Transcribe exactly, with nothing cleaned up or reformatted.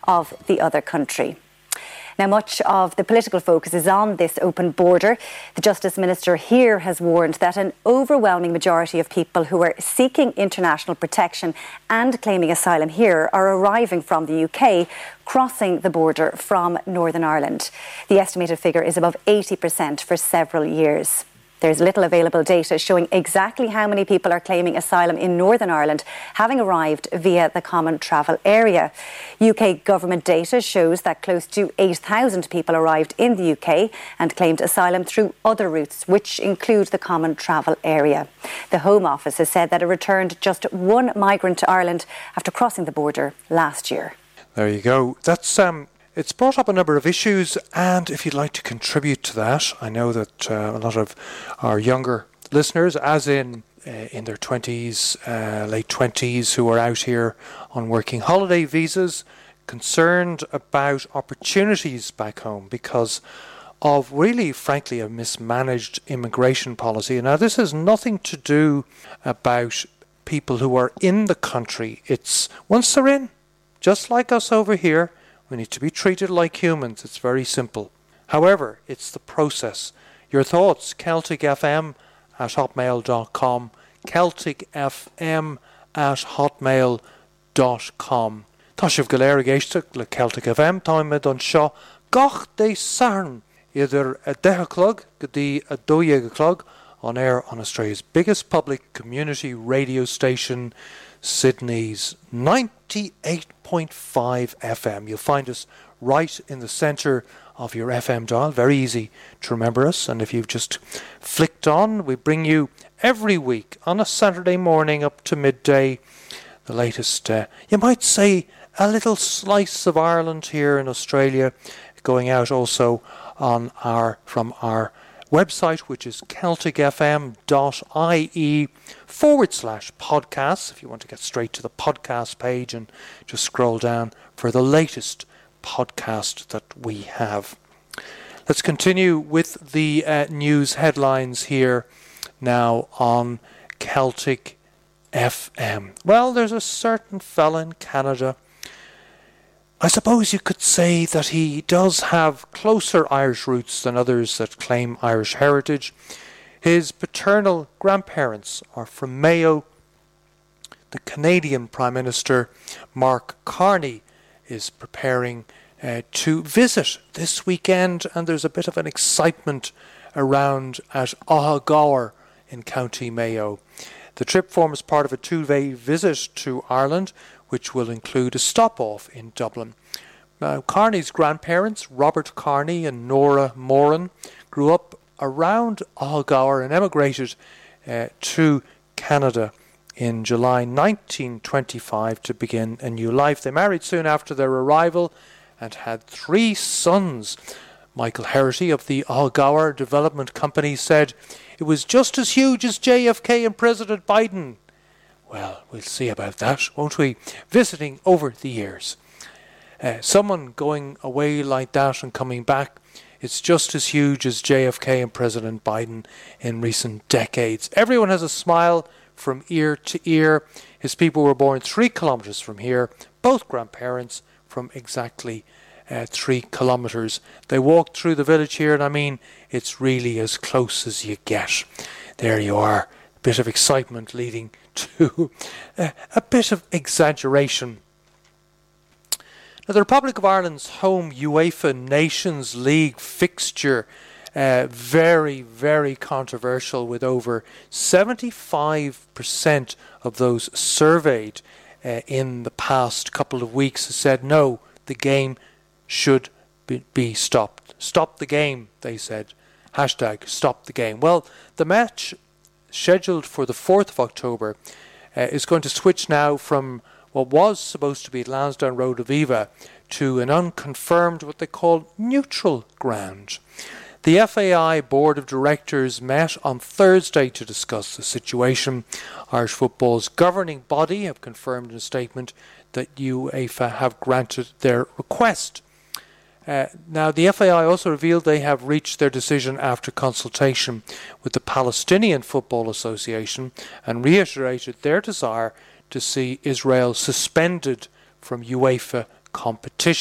of the other country. Now, much of the political focus is on this open border. The Justice Minister here has warned that an overwhelming majority of people who are seeking international protection and claiming asylum here are arriving from the U K, crossing the border from Northern Ireland. The estimated figure is above eighty percent for several years. There's little available data showing exactly how many people are claiming asylum in Northern Ireland, having arrived via the Common Travel Area. U K government data shows that close to eight thousand people arrived in the U K and claimed asylum through other routes, which include the Common Travel Area. The Home Office has said that it returned just one migrant to Ireland after crossing the border last year. There you go. That's um. It's brought up a number of issues, and if you'd like to contribute to that, I know that uh, a lot of our younger listeners, as in uh, in their twenties, uh, late twenties, who are out here on working holiday visas, concerned about opportunities back home because of really, frankly, a mismanaged immigration policy. Now, this has nothing to do about people who are in the country. It's once they're in, just like us over here, we need to be treated like humans. It's very simple. However, it's the process. Your thoughts, Celtic F M at hotmail dot com, Celtic F M at hotmail dot com. Tá sibh go léir géisteach le Celtic F M, tá me don seo gach dé sarn idir a deich clog go dtí a dóigh clog on air on Australia's biggest public community radio station, Sydney's ninety-eight point five F M. You'll find us right in the centre of your F M dial. Very easy to remember us. And if you've just flicked on, we bring you every week on a Saturday morning up to midday the latest, uh, you might say, a little slice of Ireland here in Australia, going out also on our from our website, which is celtic f m dot i e forward slash podcasts, if you want to get straight to the podcast page and just scroll down for the latest podcast that we have. Let's continue with the uh, news headlines here now on Celtic F M. Well, there's a certain fella in Canada. I suppose you could say that he does have closer Irish roots than others that claim Irish heritage. His paternal grandparents are from Mayo. The Canadian Prime Minister, Mark Carney, is preparing uh, to visit this weekend, and there's a bit of an excitement around at Ahagower in County Mayo. The trip forms part of a two-day visit to Ireland, which will include a stop-off in Dublin. Now, Carney's grandparents, Robert Carney and Nora Moran, grew up around Ahagower and emigrated uh, to Canada in July nineteen twenty-five to begin a new life. They married soon after their arrival and had three sons. Michael Herity of the Ahagower Development Company said, "It was just as huge as J F K and President Biden." Well, we'll see about that, won't we? Visiting over the years. Uh, someone going away like that and coming back, it's just as huge as J F K and President Biden in recent decades. Everyone has a smile from ear to ear. His people were born three kilometres from here, both grandparents from exactly uh, three kilometres. They walked through the village here, and I mean, it's really as close as you get. There you are. A bit of excitement leading to uh, a bit of exaggeration. Now, the Republic of Ireland's home UEFA Nations League fixture, uh, very, very controversial, with over seventy-five percent of those surveyed uh, in the past couple of weeks have said no, the game should be, be stopped. Stop the game, they said. Hashtag stop the game. Well, the match scheduled for the fourth of October uh, is going to switch now from what was supposed to be at Lansdowne Road Aviva to an unconfirmed, what they call neutral ground. The F A I Board of Directors met on Thursday to discuss the situation. Irish football's governing body have confirmed in a statement that UEFA have granted their request. Uh, now, the F A I also revealed they have reached their decision after consultation with the Palestinian Football Association and reiterated their desire to see Israel suspended from UEFA competition.